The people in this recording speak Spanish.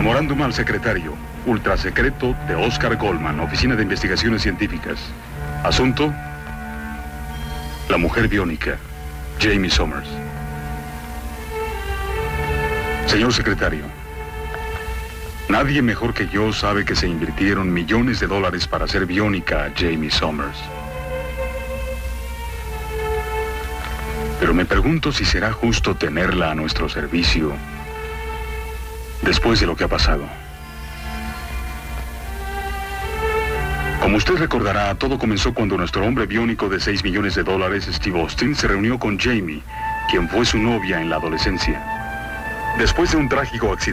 Memorándum al secretario. Ultrasecreto de Oscar Goldman, Oficina de Investigaciones Científicas. Asunto: la mujer biónica, Jamie Summers. Señor secretario, nadie mejor que yo sabe que se invirtieron millones de dólares para hacer biónica a Jamie Summers. Pero me pregunto si será justo tenerla a nuestro servicio después de lo que ha pasado. Como usted recordará, todo comenzó cuando nuestro hombre biónico de $6 millones, Steve Austin, se reunió con Jamie, quien fue su novia en la adolescencia. Después de un trágico accidente,